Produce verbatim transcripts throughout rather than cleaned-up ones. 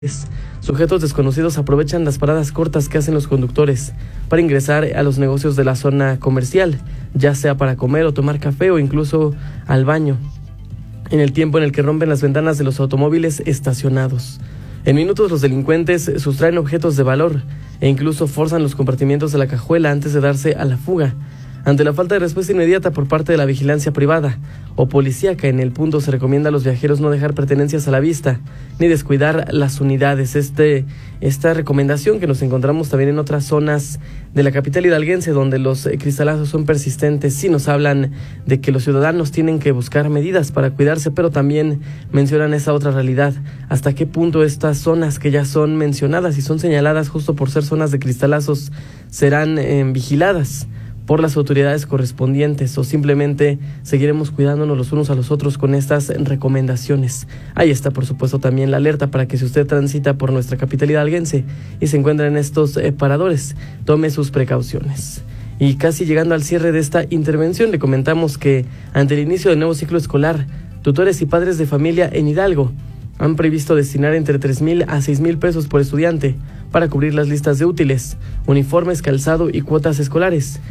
Sujetos desconocidos aprovechan las paradas cortas que hacen los conductores para ingresar a los negocios de la zona comercial, ya sea para comer o tomar café o incluso al baño, en el tiempo en el que rompen las ventanas de los automóviles estacionados. En minutos los delincuentes sustraen objetos de valor e incluso forzan los compartimientos de la cajuela antes de darse a la fuga. Ante la falta de respuesta inmediata por parte de la vigilancia privada o policíaca en el punto, se recomienda a los viajeros no dejar pertenencias a la vista ni descuidar las unidades. Este, esta recomendación que nos encontramos también en otras zonas de la capital hidalguense, donde los cristalazos son persistentes, sí nos hablan de que los ciudadanos tienen que buscar medidas para cuidarse, pero también mencionan esa otra realidad. ¿Hasta qué punto estas zonas que ya son mencionadas y son señaladas justo por ser zonas de cristalazos serán eh, vigiladas por las autoridades correspondientes, o simplemente seguiremos cuidándonos los unos a los otros con estas recomendaciones? Ahí está, por supuesto, también la alerta para que si usted transita por nuestra capital hidalguense y se encuentra en estos eh, paradores, tome sus precauciones. Y casi llegando al cierre de esta intervención, le comentamos que ante el inicio del nuevo ciclo escolar, tutores y padres de familia en Hidalgo han previsto destinar entre tres mil a seis mil pesos por estudiante para cubrir las listas de útiles, uniformes, calzado y cuotas escolares.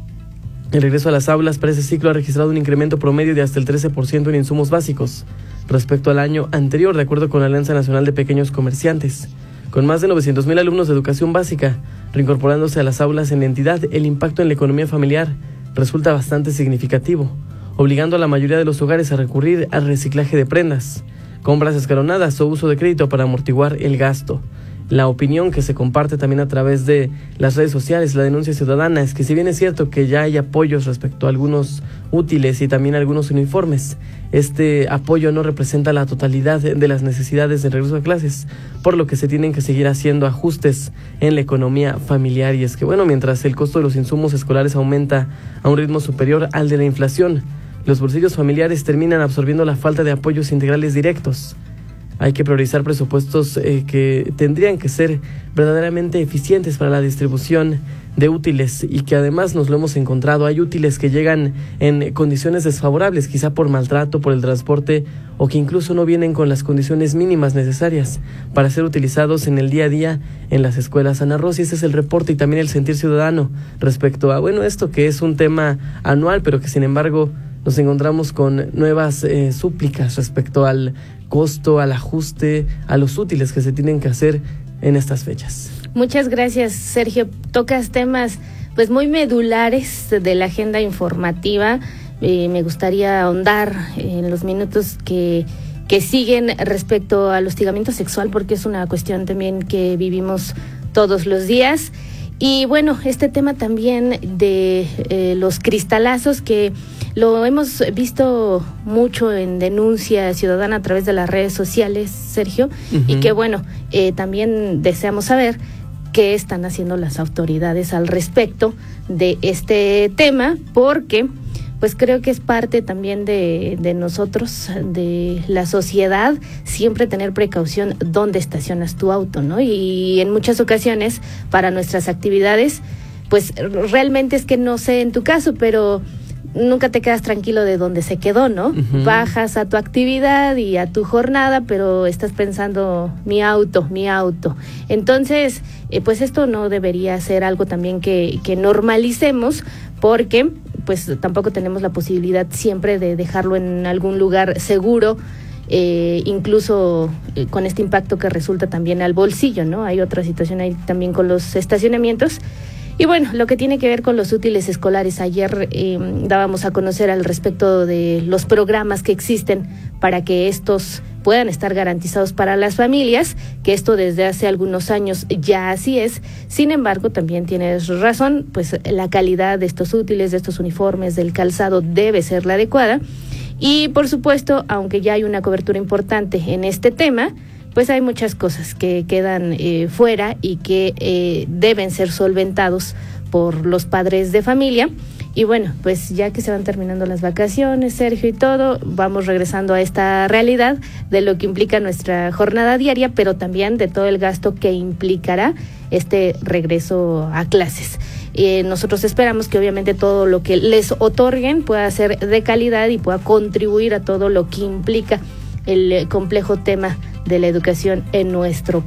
El regreso a las aulas para ese ciclo ha registrado un incremento promedio de hasta el trece por ciento en insumos básicos respecto al año anterior, de acuerdo con la Alianza Nacional de Pequeños Comerciantes. Con más de novecientos mil alumnos de educación básica reincorporándose a las aulas en la entidad, el impacto en la economía familiar resulta bastante significativo, obligando a la mayoría de los hogares a recurrir al reciclaje de prendas, compras escalonadas o uso de crédito para amortiguar el gasto. La opinión que se comparte también a través de las redes sociales, la denuncia ciudadana, es que si bien es cierto que ya hay apoyos respecto a algunos útiles y también algunos uniformes, este apoyo no representa la totalidad de las necesidades del regreso a clases, por lo que se tienen que seguir haciendo ajustes en la economía familiar. Y es que, bueno, mientras el costo de los insumos escolares aumenta a un ritmo superior al de la inflación, los bolsillos familiares terminan absorbiendo la falta de apoyos integrales directos. Hay que priorizar presupuestos eh, que tendrían que ser verdaderamente eficientes para la distribución de útiles, y que además nos lo hemos encontrado. Hay útiles que llegan en condiciones desfavorables, quizá por maltrato, por el transporte, o que incluso no vienen con las condiciones mínimas necesarias para ser utilizados en el día a día en las escuelas. Ana Rosy, ese es el reporte y también el sentir ciudadano respecto a, bueno, esto que es un tema anual, pero que sin embargo nos encontramos con nuevas eh, súplicas respecto al costo, al ajuste, a los útiles que se tienen que hacer en estas fechas. Muchas gracias, Sergio. Tocas temas pues muy medulares de la agenda informativa. Eh, me gustaría ahondar en los minutos que, que siguen respecto al hostigamiento sexual, porque es una cuestión también que vivimos todos los días. Y bueno, este tema también de eh, los cristalazos, que lo hemos visto mucho en denuncia ciudadana a través de las redes sociales, Sergio, uh-huh. y que bueno, eh, también deseamos saber qué están haciendo las autoridades al respecto de este tema, porque pues creo que es parte también de, de nosotros, de la sociedad, siempre tener precaución dónde estacionas tu auto, ¿no? Y en muchas ocasiones, para nuestras actividades, pues realmente es que no sé en tu caso, pero nunca te quedas tranquilo de dónde se quedó, ¿no? Uh-huh. Bajas a tu actividad y a tu jornada, pero estás pensando, mi auto, mi auto. Entonces, eh, pues esto no debería ser algo también que, que normalicemos, porque pues tampoco tenemos la posibilidad siempre de dejarlo en algún lugar seguro, eh, incluso eh, con este impacto que resulta también al bolsillo, ¿no? Hay otra situación ahí también con los estacionamientos. Y bueno, lo que tiene que ver con los útiles escolares, ayer eh, dábamos a conocer al respecto de los programas que existen para que estos puedan estar garantizados para las familias, que esto desde hace algunos años ya así es. Sin embargo, también tienes razón, pues la calidad de estos útiles, de estos uniformes, del calzado debe ser la adecuada. Y por supuesto, aunque ya hay una cobertura importante en este tema, pues hay muchas cosas que quedan eh, fuera y que eh, deben ser solventados por los padres de familia. Y bueno, pues ya que se van terminando las vacaciones, Sergio, y todo, vamos regresando a esta realidad de lo que implica nuestra jornada diaria, pero también de todo el gasto que implicará este regreso a clases. Eh, nosotros esperamos que obviamente todo lo que les otorguen pueda ser de calidad y pueda contribuir a todo lo que implica el complejo tema de la educación en nuestro